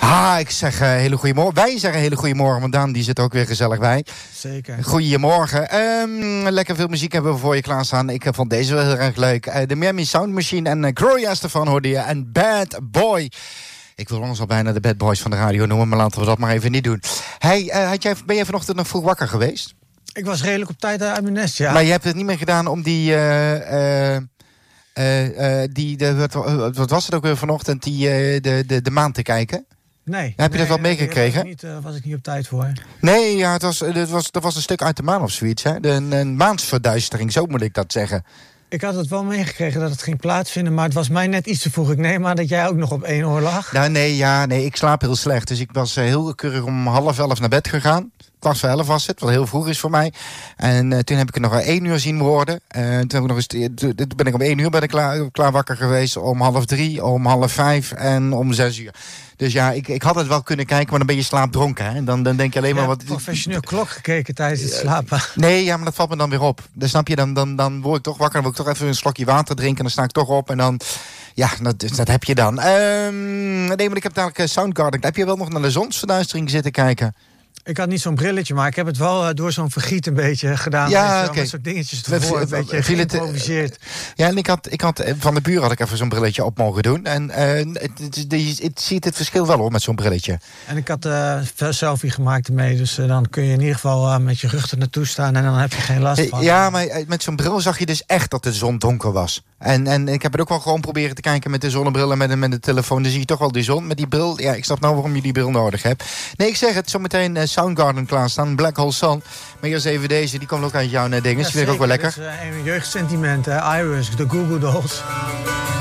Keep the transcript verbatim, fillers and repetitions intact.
Ah, ik zeg uh, hele goede morgen. Wij zeggen hele goede morgen, want Daan die zit er ook weer gezellig bij. Zeker. Goedemorgen. Um, lekker veel muziek hebben we voor je klaarstaan. Ik vond deze wel heel erg leuk. Uh, de Miami Sound Machine en uh, Gloria Estefan hoorde je. En Bad Boy. Ik wil ons al bijna de Bad Boys van de radio noemen, maar laten we dat maar even niet doen. Hey, uh, had jij, ben jij vanochtend nog vroeg wakker geweest? Ik was redelijk op tijd uit mijn nest, ja. Maar je hebt het niet meer gedaan om die... Uh, uh, Uh, uh, die de, wat, wat was het ook weer vanochtend, die, uh, de, de, de maan te kijken? Nee. Heb je nee, dat wel meegekregen? Daar uh, was ik niet op tijd voor. Nee, ja, het was, het was, dat was een stuk uit de maan of zoiets. Hè? De, een, een maansverduistering, zo moet ik dat zeggen. Ik had het wel meegekregen dat het ging plaatsvinden, maar het was mij net iets te vroeg. Ik neem aan dat jij ook nog op één oor lag. Nou, nee, ja, nee, ik slaap heel slecht. Dus ik was uh, heel keurig om half elf naar bed gegaan. Kwart voor elf was het, wat heel vroeg is voor mij. En uh, toen heb ik er nog al één uur zien worden. Uh, toen, heb ik nog eens, toen ben ik om één uur ben ik klaar, klaar wakker geweest. Om half drie, om half vijf en om zes uur. Dus ja, ik, ik had het wel kunnen kijken, maar dan ben je slaapdronken. Hè? En dan, dan denk je alleen ja, maar wat... professioneel klok gekeken tijdens het slapen. Nee, ja, maar dat valt me dan weer op. Dan snap je, dan, dan, dan word ik toch wakker. Dan wil ik toch even een slokje water drinken. En dan sta ik toch op en dan... Ja, dat, dat heb je dan. Um, nee, maar ik heb dadelijk uh, Soundgarden. Heb je wel nog naar de zonsverduistering zitten kijken? Ik had niet zo'n brilletje, maar ik heb het wel uh, door zo'n vergiet een beetje gedaan. Ja, met, oké. Okay. Met zo'n dingetjes ervoor, een beetje geïmproviseerd. Ja, en ik had, ik had van de buur had ik even zo'n brilletje op mogen doen. En uh, het, het, het, het ziet het verschil wel hoor, met zo'n brilletje. En ik had uh, een selfie gemaakt ermee. Dus uh, dan kun je in ieder geval uh, met je rug er naartoe staan. En dan heb je geen last van. Ja, maar met zo'n bril zag je dus echt dat de zon donker was. En, en ik heb het ook wel gewoon proberen te kijken met de zonnebril en met de, met de telefoon. Dan zie je toch wel die zon. Met die bril, ja, ik snap nou waarom je die bril nodig hebt. Nee, ik zeg het, zometeen uh, Soundgarden klaarstaan. Black Hole Sun. Maar eerst even deze, die komt ook uit jouw uh, dingen. Ja, die vind ik ook wel lekker. Dat is uh, een jeugdsentiment, hè? Iris, de Google Dolls.